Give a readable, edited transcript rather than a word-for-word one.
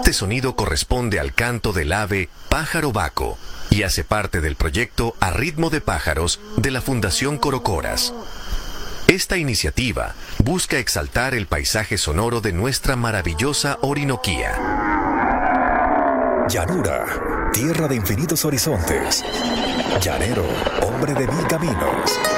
Este sonido corresponde al canto del ave pájaro vaco y hace parte del proyecto A Ritmo de Pájaros de la Fundación Corocoras. Esta iniciativa busca exaltar el paisaje sonoro de nuestra maravillosa Orinoquía. Llanura, tierra de infinitos horizontes. Llanero, hombre de mil caminos.